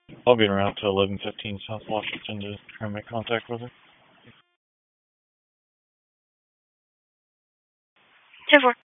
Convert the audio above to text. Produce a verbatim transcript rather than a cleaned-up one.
I'll be en route to eleven fifteen South Washington to try and make contact with her. ten four.